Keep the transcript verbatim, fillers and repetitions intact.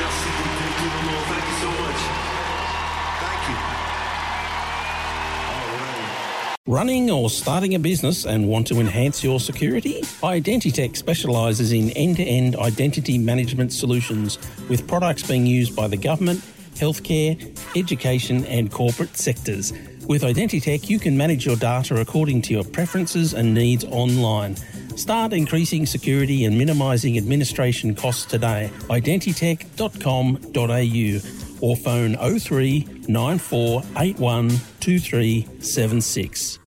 Merci beaucoup tout le monde. Thank you so much. Thank you. All right. Running or starting a business and want to enhance your security? Identitech specialises in end-to-end identity management solutions with products being used by the government, healthcare, education and corporate sectors. With Identitech, you can manage your data according to your preferences and needs online. Start increasing security and minimising administration costs today. identitech dot com dot a u or phone oh three nine four eight one two three seven six.